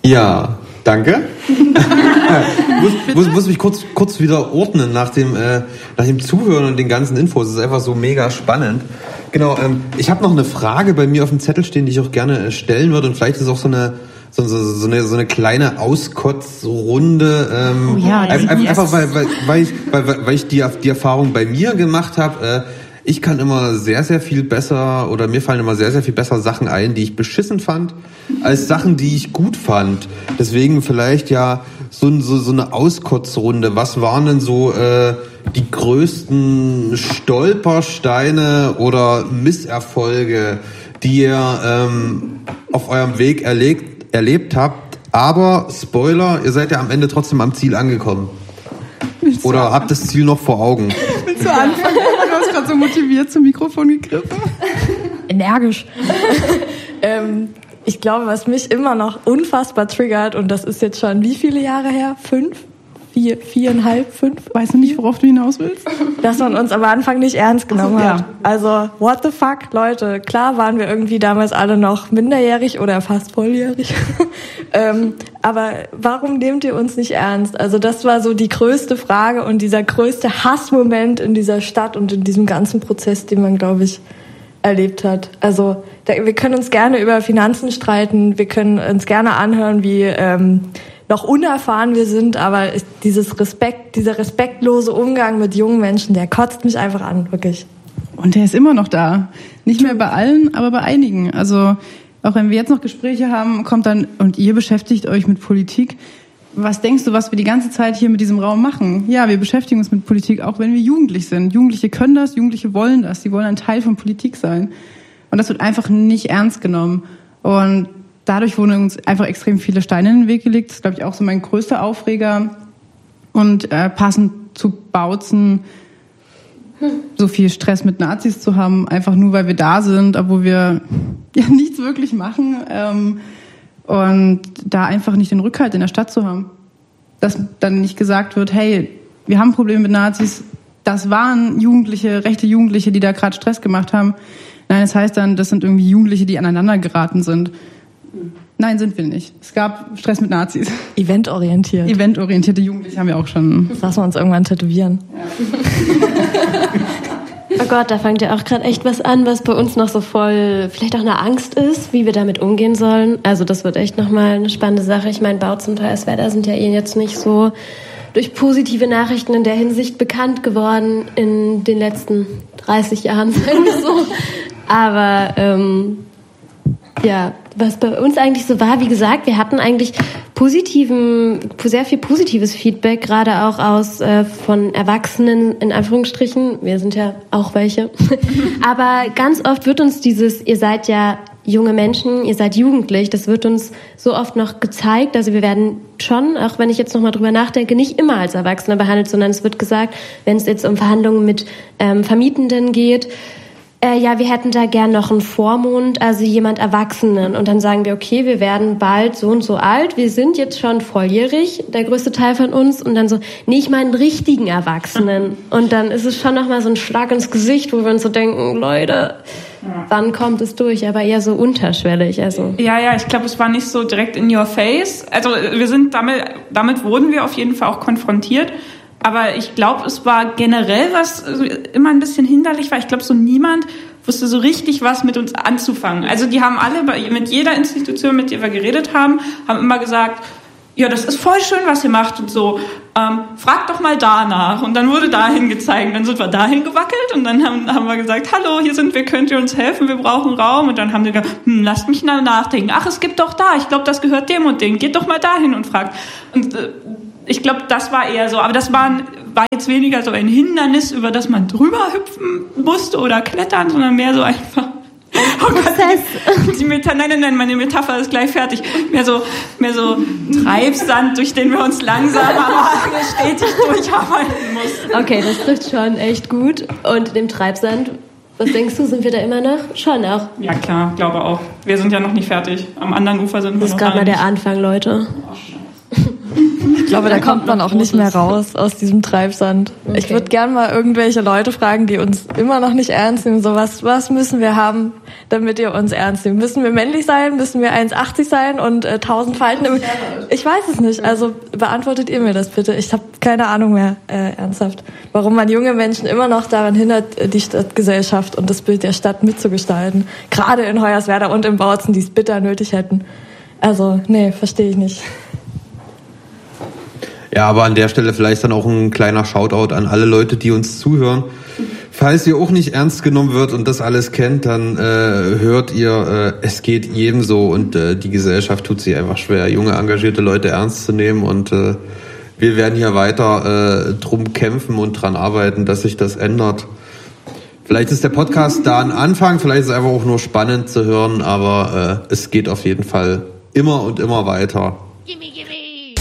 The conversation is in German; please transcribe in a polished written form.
Ja, danke. muss mich kurz wieder ordnen nach dem Zuhören und den ganzen Infos. Das ist einfach so mega spannend. Genau, ich habe noch eine Frage bei mir auf dem Zettel stehen, die ich auch gerne stellen würde. Und vielleicht ist es auch so eine kleine Auskotzrunde. Einfach weil ich die Erfahrung bei mir gemacht habe. Ich kann immer sehr, sehr viel besser, oder mir fallen immer sehr, sehr viel besser Sachen ein, die ich beschissen fand, als Sachen, die ich gut fand. Deswegen vielleicht ja so eine Auskotzrunde. Was waren denn so die größten Stolpersteine oder Misserfolge, die ihr auf eurem Weg erlebt habt? Aber, Spoiler, ihr seid ja am Ende trotzdem am Ziel angekommen. Oder habt das Ziel noch vor Augen? Willst du anfangen? Du hast gerade so motiviert zum Mikrofon gegriffen. Energisch. Ich glaube, was mich immer noch unfassbar triggert, und das ist jetzt schon wie viele Jahre her? 5? 4,5, 5? Weißt du nicht, worauf du hinaus willst? Dass man uns am Anfang nicht ernst genommen hat. Ja. Also, what the fuck, Leute. Klar waren wir irgendwie damals alle noch minderjährig oder fast volljährig. Aber warum nehmt ihr uns nicht ernst? Also das war so die größte Frage und dieser größte Hassmoment in dieser Stadt und in diesem ganzen Prozess, den man, glaube ich, erlebt hat. Also wir können uns gerne über Finanzen streiten, wir können uns gerne anhören, wie noch unerfahren wir sind, aber dieser respektlose Umgang mit jungen Menschen, der kotzt mich einfach an, wirklich. Und der ist immer noch da. Nicht mehr bei allen, aber bei einigen. Also auch wenn wir jetzt noch Gespräche haben, kommt dann, und ihr beschäftigt euch mit Politik. Was denkst du, was wir die ganze Zeit hier mit diesem Raum machen? Ja, wir beschäftigen uns mit Politik, auch wenn wir jugendlich sind. Jugendliche können das, Jugendliche wollen das. Die wollen ein Teil von Politik sein. Und das wird einfach nicht ernst genommen. Und dadurch wurden uns einfach extrem viele Steine in den Weg gelegt. Das ist, glaube ich, auch so mein größter Aufreger. Und passend zu Bautzen, so viel Stress mit Nazis zu haben, einfach nur, weil wir da sind, obwohl wir ja nichts wirklich machen. Und da einfach nicht den Rückhalt in der Stadt zu haben. Dass dann nicht gesagt wird, hey, wir haben Probleme mit Nazis, das waren rechte Jugendliche, die da gerade Stress gemacht haben. Nein, das heißt dann, das sind irgendwie Jugendliche, die aneinander geraten sind. Nein, sind wir nicht. Es gab Stress mit Nazis. Eventorientierte Jugendliche haben wir auch schon. Das lassen wir uns irgendwann tätowieren. Ja. Oh Gott, da fängt ja auch gerade echt was an, was bei uns noch so voll vielleicht auch eine Angst ist, wie wir damit umgehen sollen. Also das wird echt nochmal eine spannende Sache. Ich meine, Bautzen und Hoyerswerda sind ja jetzt nicht so durch positive Nachrichten in der Hinsicht bekannt geworden in den letzten 30 Jahren, sagen wir so. Aber ja, was bei uns eigentlich so war, wie gesagt, wir hatten eigentlich sehr viel positives Feedback, gerade auch von Erwachsenen, in Anführungsstrichen. Wir sind ja auch welche. Aber ganz oft wird uns ihr seid ja junge Menschen, ihr seid jugendlich, das wird uns so oft noch gezeigt. Also wir werden schon, auch wenn ich jetzt nochmal drüber nachdenke, nicht immer als Erwachsene behandelt, sondern es wird gesagt, wenn es jetzt um Verhandlungen mit Vermietenden geht, ja, wir hätten da gern noch einen Vormund, also jemand Erwachsenen. Und dann sagen wir, okay, wir werden bald so und so alt, wir sind jetzt schon volljährig, der größte Teil von uns. Und dann so, nee, ich meine einen richtigen Erwachsenen. Und dann ist es schon nochmal so ein Schlag ins Gesicht, wo wir uns so denken, Leute, wann kommt es durch? Aber eher so unterschwellig. Also. Ja, ich glaube, es war nicht so direkt in your face. Also wir sind damit wurden wir auf jeden Fall auch konfrontiert. Aber ich glaube, es war generell was immer ein bisschen hinderlich, weil ich glaube, so niemand wusste so richtig, was mit uns anzufangen. Also die haben alle mit jeder Institution, mit der wir geredet haben immer gesagt, ja, das ist voll schön, was ihr macht und so. Fragt doch mal danach. Und dann wurde dahin gezeigt. Dann sind wir dahin gewackelt und dann haben wir gesagt, hallo, hier sind wir, könnt ihr uns helfen? Wir brauchen Raum. Und dann haben die gesagt, lasst mich nachdenken. Ach, es gibt doch da. Ich glaube, das gehört dem und dem. Geht doch mal dahin und fragt. Und ich glaube, das war eher so, aber das war jetzt weniger so ein Hindernis, über das man drüber hüpfen musste oder klettern, sondern mehr so einfach. Oh Gott, nein, meine Metapher ist gleich fertig. Mehr so Treibsand, durch den wir uns langsam, aber stetig durcharbeiten mussten. Okay, das trifft schon echt gut. Und dem Treibsand, was denkst du, sind wir da immer noch? Schon auch. Ja klar, glaube auch. Wir sind ja noch nicht fertig. Am anderen Ufer sind wir noch. Das ist gerade mal der Anfang, Leute. Ich glaube, da kommt man auch nicht mehr raus aus diesem Treibsand. Okay. Ich würde gern mal irgendwelche Leute fragen, die uns immer noch nicht ernst nehmen. So, was müssen wir haben, damit ihr uns ernst nehmt? Müssen wir männlich sein? Müssen wir 1,80 sein und 1000 Falten? Ich weiß es nicht. Also beantwortet ihr mir das bitte. Ich habe keine Ahnung mehr, ernsthaft. Warum man junge Menschen immer noch daran hindert, die Stadtgesellschaft und das Bild der Stadt mitzugestalten. Gerade in Hoyerswerda und in Bautzen, die es bitter nötig hätten. Also, nee, verstehe ich nicht. Ja, aber an der Stelle vielleicht dann auch ein kleiner Shoutout an alle Leute, die uns zuhören. Falls ihr auch nicht ernst genommen wird und das alles kennt, dann hört ihr, es geht jedem so und die Gesellschaft tut sich einfach schwer, junge, engagierte Leute ernst zu nehmen und wir werden hier weiter drum kämpfen und dran arbeiten, dass sich das ändert. Vielleicht ist der Podcast da ein Anfang, vielleicht ist es einfach auch nur spannend zu hören, aber es geht auf jeden Fall immer und immer weiter. Gimme, gimme.